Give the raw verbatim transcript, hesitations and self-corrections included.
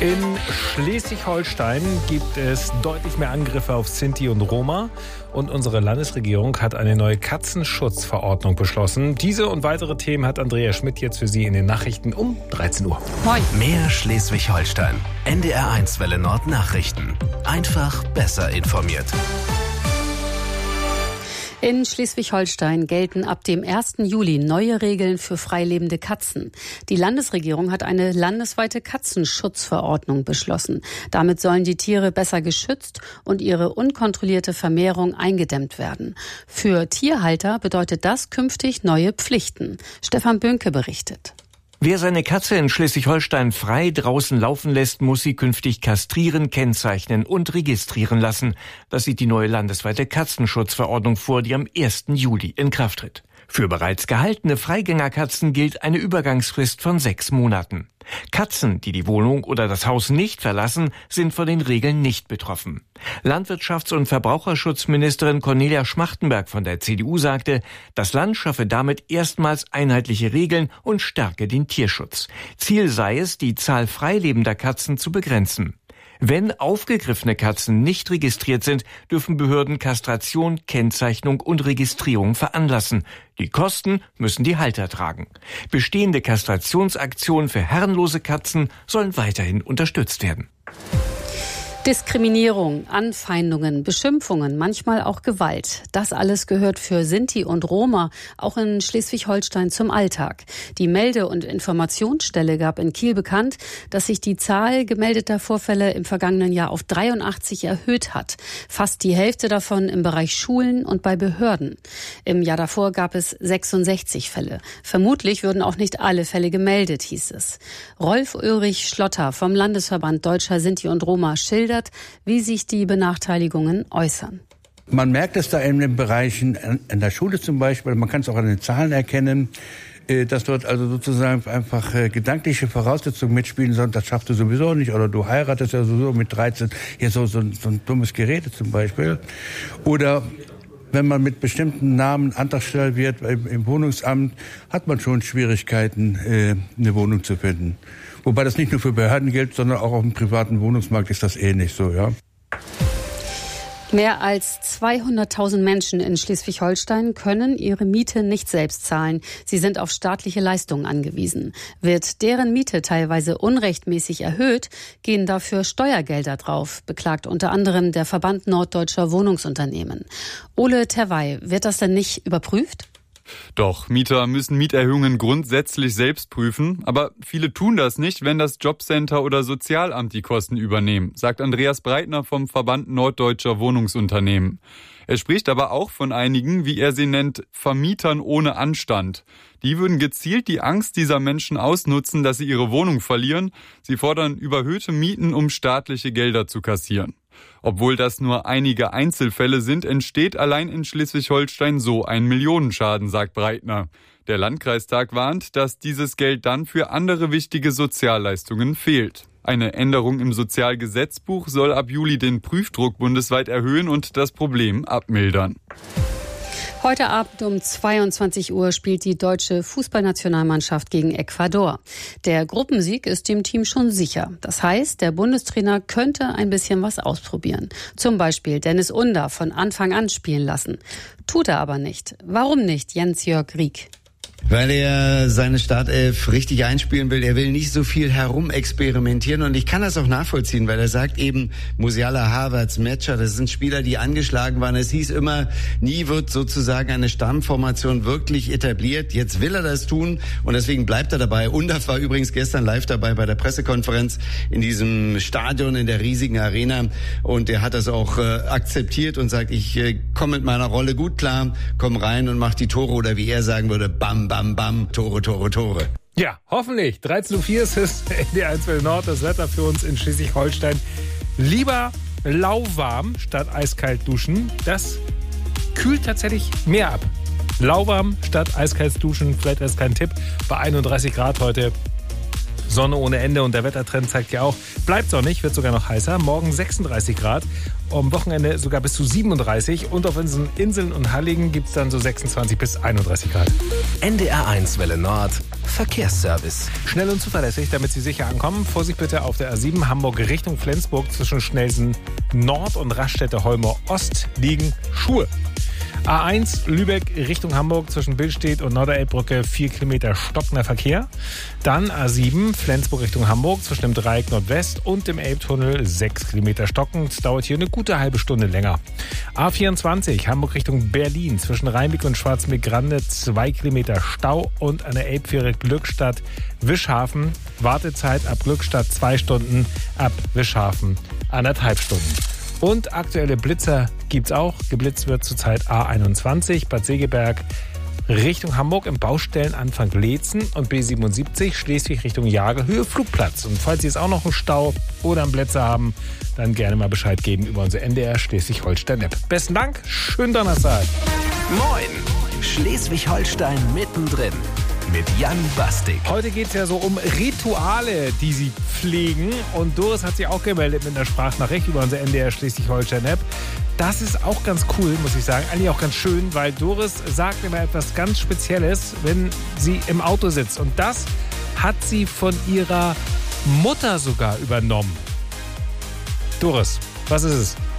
In Schleswig-Holstein gibt es deutlich mehr Angriffe auf Sinti und Roma. Und unsere Landesregierung hat eine neue Katzenschutzverordnung beschlossen. Diese und weitere Themen hat Andrea Schmidt jetzt für Sie in den Nachrichten um dreizehn Uhr. Moin. Mehr Schleswig-Holstein. N D R eins Welle Nord Nachrichten. Einfach besser informiert. In Schleswig-Holstein gelten ab dem ersten Juli neue Regeln für freilebende Katzen. Die Landesregierung hat eine landesweite Katzenschutzverordnung beschlossen. Damit sollen die Tiere besser geschützt und ihre unkontrollierte Vermehrung eingedämmt werden. Für Tierhalter bedeutet das künftig neue Pflichten. Stefan Böhnke berichtet. Wer seine Katze in Schleswig-Holstein frei draußen laufen lässt, muss sie künftig kastrieren, kennzeichnen und registrieren lassen. Das sieht die neue landesweite Katzenschutzverordnung vor, die am ersten Juli in Kraft tritt. Für bereits gehaltene Freigängerkatzen gilt eine Übergangsfrist von sechs Monaten. Katzen, die die Wohnung oder das Haus nicht verlassen, sind von den Regeln nicht betroffen. Landwirtschafts- und Verbraucherschutzministerin Cornelia Schmachtenberg von der C D U sagte, das Land schaffe damit erstmals einheitliche Regeln und stärke den Tierschutz. Ziel sei es, die Zahl freilebender Katzen zu begrenzen. Wenn aufgegriffene Katzen nicht registriert sind, dürfen Behörden Kastration, Kennzeichnung und Registrierung veranlassen. Die Kosten müssen die Halter tragen. Bestehende Kastrationsaktionen für herrenlose Katzen sollen weiterhin unterstützt werden. Diskriminierung, Anfeindungen, Beschimpfungen, manchmal auch Gewalt. Das alles gehört für Sinti und Roma auch in Schleswig-Holstein zum Alltag. Die Melde- und Informationsstelle gab in Kiel bekannt, dass sich die Zahl gemeldeter Vorfälle im vergangenen Jahr auf dreiundachtzig erhöht hat. Fast die Hälfte davon im Bereich Schulen und bei Behörden. Im Jahr davor gab es sechsundsechzig Fälle. Vermutlich würden auch nicht alle Fälle gemeldet, hieß es. Rolf Ulrich Schlotter vom Landesverband Deutscher Sinti und Roma schildert, wie sich die Benachteiligungen äußern. Man merkt es da in den Bereichen, in der Schule zum Beispiel, man kann es auch an den Zahlen erkennen, dass dort also sozusagen einfach gedankliche Voraussetzungen mitspielen, sondern das schaffst du sowieso nicht, oder du heiratest ja sowieso mit dreizehn, hier so, so, so ein dummes Gerede zum Beispiel. Oder wenn man mit bestimmten Namen Antragsteller wird im, im Wohnungsamt, hat man schon Schwierigkeiten, äh, eine Wohnung zu finden. Wobei das nicht nur für Behörden gilt, sondern auch auf dem privaten Wohnungsmarkt ist das ähnlich so, ja. Mehr als zweihunderttausend Menschen in Schleswig-Holstein können ihre Miete nicht selbst zahlen. Sie sind auf staatliche Leistungen angewiesen. Wird deren Miete teilweise unrechtmäßig erhöht, gehen dafür Steuergelder drauf, beklagt unter anderem der Verband Norddeutscher Wohnungsunternehmen. Ole Terwey, wird das denn nicht überprüft? Doch, Mieter müssen Mieterhöhungen grundsätzlich selbst prüfen, aber viele tun das nicht, wenn das Jobcenter oder Sozialamt die Kosten übernehmen, sagt Andreas Breitner vom Verband Norddeutscher Wohnungsunternehmen. Er spricht aber auch von einigen, wie er sie nennt, Vermietern ohne Anstand. Die würden gezielt die Angst dieser Menschen ausnutzen, dass sie ihre Wohnung verlieren. Sie fordern überhöhte Mieten, um staatliche Gelder zu kassieren. Obwohl das nur einige Einzelfälle sind, entsteht allein in Schleswig-Holstein so ein Millionenschaden, sagt Breitner. Der Landkreistag warnt, dass dieses Geld dann für andere wichtige Sozialleistungen fehlt. Eine Änderung im Sozialgesetzbuch soll ab Juli den Prüfdruck bundesweit erhöhen und das Problem abmildern. Heute Abend um zweiundzwanzig Uhr spielt die deutsche Fußballnationalmannschaft gegen Ecuador. Der Gruppensieg ist dem Team schon sicher. Das heißt, der Bundestrainer könnte ein bisschen was ausprobieren. Zum Beispiel Dennis Under von Anfang an spielen lassen. Tut er aber nicht. Warum nicht, Jens-Jörg Rieck? Weil er seine Startelf richtig einspielen will. Er will nicht so viel herumexperimentieren. Und ich kann das auch nachvollziehen, weil er sagt eben, Musiala, Havertz, Metscher, das sind Spieler, die angeschlagen waren. Es hieß immer, nie wird sozusagen eine Stammformation wirklich etabliert. Jetzt will er das tun und deswegen bleibt er dabei. Undaf war übrigens gestern live dabei bei der Pressekonferenz in diesem Stadion, in der riesigen Arena. Und er hat das auch äh, akzeptiert und sagt, ich äh, komme mit meiner Rolle gut klar, komm rein und mach die Tore oder wie er sagen würde, bam, bam, bam, Tore, Tore, Tore. Ja, hoffentlich. dreizehn Uhr vier ist es N D R eins Welle Nord, das Wetter für uns in Schleswig-Holstein. Lieber lauwarm statt eiskalt duschen. Das kühlt tatsächlich mehr ab. Lauwarm statt eiskalt duschen, vielleicht als kein Tipp. Bei einunddreißig Grad heute Sonne ohne Ende und der Wettertrend zeigt ja auch, bleibt sonnig, wird sogar noch heißer. Morgen sechsunddreißig Grad, am Wochenende sogar bis zu siebenunddreißig und auf Inseln, Inseln und Halligen gibt es dann so sechsundzwanzig bis einunddreißig Grad. N D R eins Welle Nord, Verkehrsservice. Schnell und zuverlässig, damit Sie sicher ankommen. Vorsicht bitte auf der A sieben Hamburg Richtung Flensburg zwischen Schnelsen Nord und Raststätte Holmer Ost liegen Schuhe. A eins Lübeck Richtung Hamburg zwischen Billstedt und Norderelbbrücke vier Kilometer stockender Verkehr. Dann A sieben Flensburg Richtung Hamburg zwischen dem Dreieck Nordwest und dem Elbtunnel sechs Kilometer stockend. Es dauert hier eine gute halbe Stunde länger. A vierundzwanzig Hamburg Richtung Berlin zwischen Rheinbeck und Schwarzmeer-Grande zwei Kilometer Stau und an der Elbfähre Glückstadt Wischhafen. Wartezeit ab Glückstadt zwei Stunden, ab Wischhafen anderthalb Stunden. Und aktuelle Blitzer gibt's auch. Geblitzt wird zurzeit A einundzwanzig Bad Segeberg Richtung Hamburg im Baustellenanfang Leetzen und B siebenundsiebzig Schleswig Richtung Jagerhöhe Flugplatz. Und falls Sie jetzt auch noch einen Stau oder einen Blitzer haben, dann gerne mal Bescheid geben über unsere N D R Schleswig-Holstein-App. Besten Dank, schönen Donnerstag. Moin, Schleswig-Holstein mittendrin. Mit Jan Bastik. Heute geht es ja so um Rituale, die Sie pflegen. Und Doris hat sich auch gemeldet mit einer Sprachnachricht über unsere N D R Schleswig-Holstein-App. Das ist auch ganz cool, muss ich sagen. Eigentlich auch ganz schön, weil Doris sagt immer etwas ganz Spezielles, wenn sie im Auto sitzt. Und das hat sie von ihrer Mutter sogar übernommen. Doris, was ist es?